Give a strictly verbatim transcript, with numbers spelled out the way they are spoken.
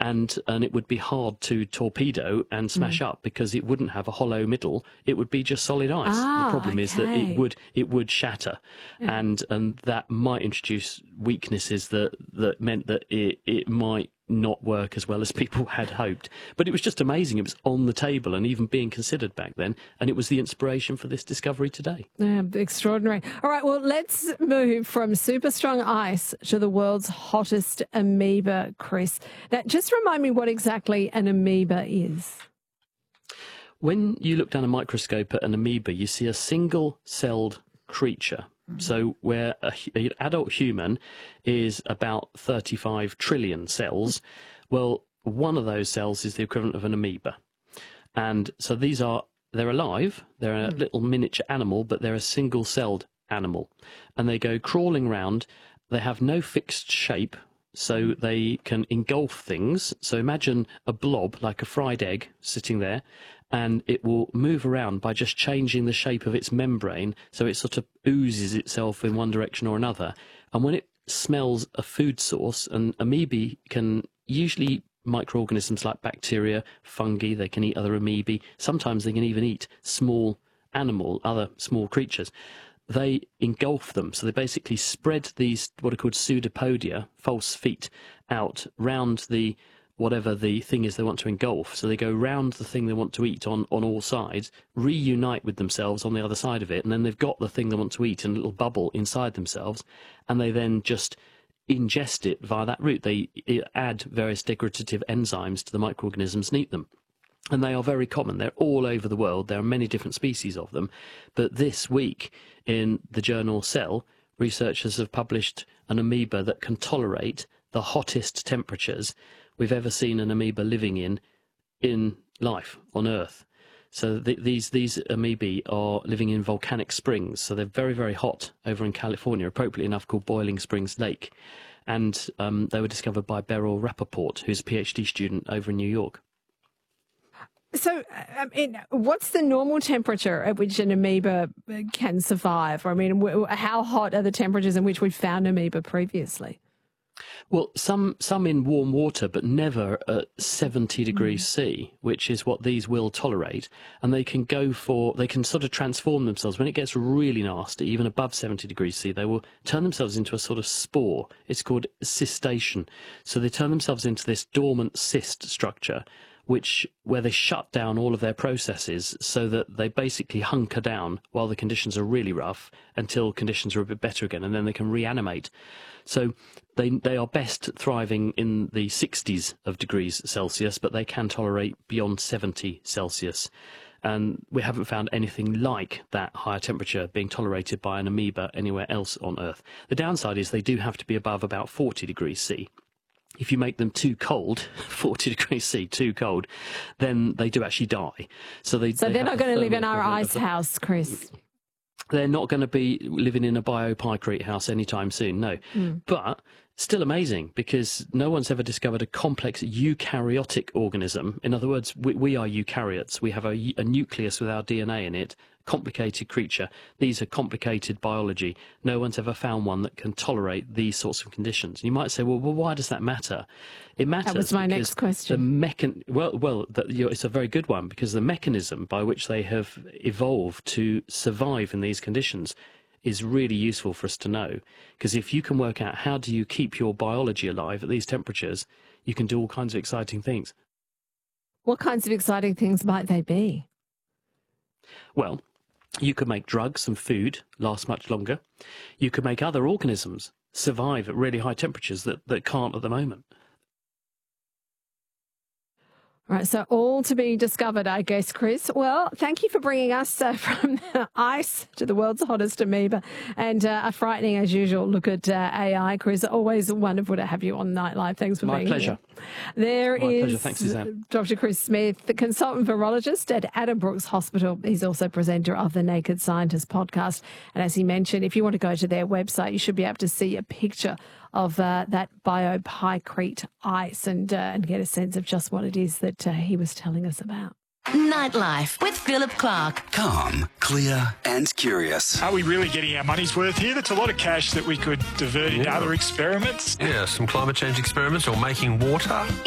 and and it would be hard to torpedo and smash mm. up because it wouldn't have a hollow middle. It would be just solid ice. Ah, the problem okay. is that it would it would shatter, yeah. and and that might introduce weaknesses that that meant that it it might not work as well as people had hoped. But it was just amazing. It was on the table and even being considered back then, and it was the inspiration for this discovery today. Yeah, extraordinary. All right, well, let's move from super strong ice to the world's hottest amoeba, Chris. Now, just remind me what exactly an amoeba is. When you look down a microscope at an amoeba, you see a single-celled creature. So where a, an adult human is about thirty-five trillion cells, well, one of those cells is the equivalent of an amoeba. And so these are, they're alive, they're a little miniature animal, but they're a single-celled animal. And they go crawling around, they have no fixed shape, so they can engulf things. So imagine a blob, like a fried egg, sitting there, and it will move around by just changing the shape of its membrane, so it sort of oozes itself in one direction or another. And when it smells a food source, and amoebae can usually microorganisms like bacteria, fungi, they can eat other amoebae, sometimes they can even eat small animal, other small creatures. They engulf them, so they basically spread these what are called pseudopodia, false feet, out round the whatever the thing is they want to engulf. So they go round the thing they want to eat on, on all sides, reunite with themselves on the other side of it, and then they've got the thing they want to eat in a little bubble inside themselves, and they then just ingest it via that route. They add various degradative enzymes to the microorganisms and eat them. And they are very common. They're all over the world. There are many different species of them. But this week in the journal Cell, researchers have published an amoeba that can tolerate the hottest temperatures we've ever seen an amoeba living in in life on Earth. So th these these amoebae are living in volcanic springs, so they're very, very hot over in California, appropriately enough called Boiling Springs Lake. And um, they were discovered by Beryl Rappaport, who's a PhD student over in New York. So, I mean, what's the normal temperature at which an amoeba can survive? I mean, how hot are the temperatures in which we've found amoeba previously? Well, some some in warm water, but never at seventy degrees mm. C, which is what these will tolerate. And they can go for, they can sort of transform themselves. When it gets really nasty, even above seventy degrees C, they will turn themselves into a sort of spore. It's called cystation. So they turn themselves into this dormant cyst structure, which where they shut down all of their processes so that they basically hunker down while the conditions are really rough until conditions are a bit better again, and then they can reanimate. So they they are best thriving in the sixties of degrees Celsius, but they can tolerate beyond seventy Celsius. And we haven't found anything like that higher temperature being tolerated by an amoeba anywhere else on Earth. The downside is they do have to be above about forty degrees C. If you make them too cold, forty degrees C, too cold, then they do actually die. So they so they they're not going to live in our ice the, house, Chris. They're not going to be living in a biopycrete house anytime soon, no. Mm. But still amazing, because no one's ever discovered a complex eukaryotic organism. In other words, we, we are eukaryotes. We have a, a nucleus with our D N A in it. Complicated creature. These are complicated biology. No one's ever found one that can tolerate these sorts of conditions. And you might say, well, well, why does that matter? It matters. That was my next question. The mechan- well, well, that, you know, it's a very good one, because the mechanism by which they have evolved to survive in these conditions is really useful for us to know. Because if you can work out how do you keep your biology alive at these temperatures, you can do all kinds of exciting things. What kinds of exciting things might they be? Well, you could make drugs and food last much longer. You could make other organisms survive at really high temperatures that, that can't at the moment. All right, so all to be discovered, I guess, Chris. Well, thank you for bringing us uh, from ice to the world's hottest amoeba, and uh, a frightening, as usual, look at uh, A I. Chris, always wonderful to have you on Nightlife. Thanks for My being pleasure. here. There My is pleasure. Thanks, Suzanne. Doctor Chris Smith, the consultant virologist at Addenbrooke's Hospital. He's also presenter of the Naked Scientist podcast. And as he mentioned, if you want to go to their website, you should be able to see a picture of uh, that biopycrete ice and, uh, and get a sense of just what it is that uh, he was telling us about. Nightlife with Philip Clark. Calm, clear and curious. Are we really getting our money's worth here? That's a lot of cash that we could divert into Yeah. other experiments. Yeah, some climate change experiments or making water.